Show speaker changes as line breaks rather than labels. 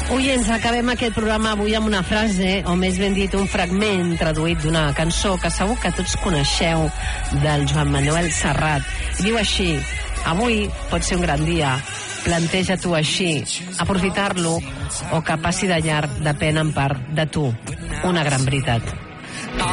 Oients, acabem aquest programa avui amb una frase, o més ben dit, un fragment traduït d'una cançó que segur que tots coneixeu, del Joan Manuel Serrat. I diu així: avui pot ser un gran dia, planteja-t'ho així, aprofitar-lo o que passi de llarg depèn en part de tu. Una gran veritat.